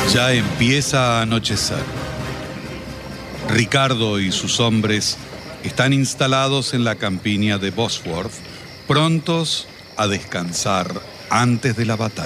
Ya empieza a anochecer. Ricardo y sus hombres están instalados en la campiña de Bosworth, prontos a descansar antes de la batalla.